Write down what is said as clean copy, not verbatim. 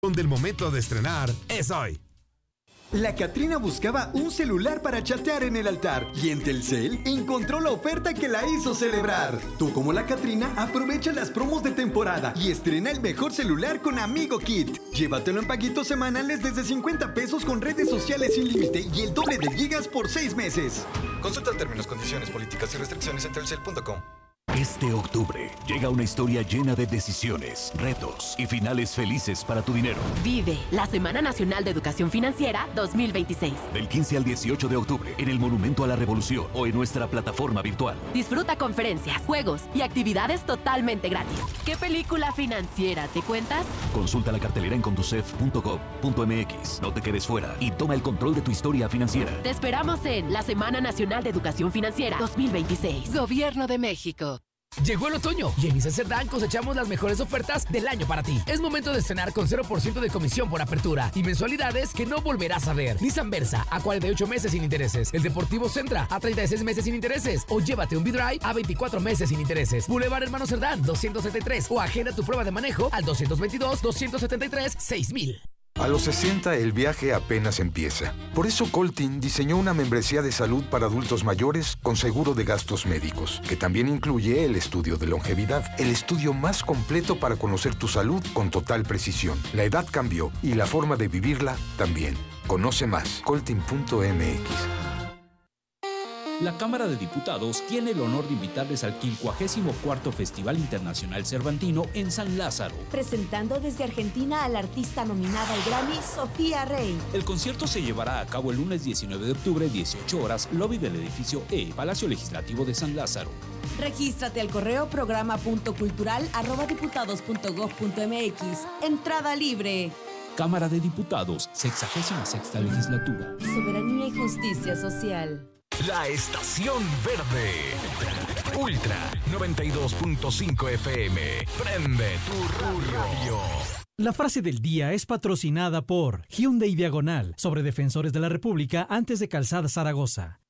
donde el momento de estrenar es hoy. La Catrina buscaba un celular para chatear en el altar y en Telcel encontró la oferta que la hizo celebrar. Tú, como la Catrina, aprovecha las promos de temporada y estrena el mejor celular con Amigo Kit. Llévatelo en paguitos semanales desde 50 pesos con redes sociales sin límite y el doble de gigas por 6 meses. Consulta términos, condiciones, políticas y restricciones en telcel.com. Este octubre llega una historia llena de decisiones, retos y finales felices para tu dinero. Vive la Semana Nacional de Educación Financiera 2026. Del 15 al 18 de octubre en el Monumento a la Revolución o en nuestra plataforma virtual. Disfruta conferencias, juegos y actividades totalmente gratis. ¿Qué película financiera te cuentas? Consulta la cartelera en conducef.gov.mx. No te quedes fuera y toma el control de tu historia financiera. Te esperamos en la Semana Nacional de Educación Financiera 2026. Gobierno de México. Llegó el otoño y en Nissan Cerdán cosechamos las mejores ofertas del año para ti. Es momento de estrenar con 0% de comisión por apertura y mensualidades que no volverás a ver. Nissan Versa a 48 meses sin intereses. El Deportivo Sentra a 36 meses sin intereses. O llévate un V-Drive a 24 meses sin intereses. Boulevard Hermano Cerdán 273 o agenda tu prueba de manejo al 222-273-6000. A los 60 el viaje apenas empieza. Por eso Coltin diseñó una membresía de salud para adultos mayores con seguro de gastos médicos, que también incluye el estudio de longevidad, el estudio más completo para conocer tu salud con total precisión. La edad cambió y la forma de vivirla también. Conoce más, coltin.mx. La Cámara de Diputados tiene el honor de invitarles al 54º Festival Internacional Cervantino en San Lázaro. Presentando desde Argentina a la artista nominada al Grammy, Sofía Rey. El concierto se llevará a cabo el lunes 19 de octubre, 18 horas, lobby del edificio E, Palacio Legislativo de San Lázaro. Regístrate al correo programa.cultural@diputados.gov.mx. Entrada libre. Cámara de Diputados, 66ª Legislatura. Soberanía y justicia social. La Estación Verde. Ultra 92.5 FM. Prende tu radio. La frase del día es patrocinada por Hyundai Diagonal, sobre Defensores de la República antes de Calzada Zaragoza.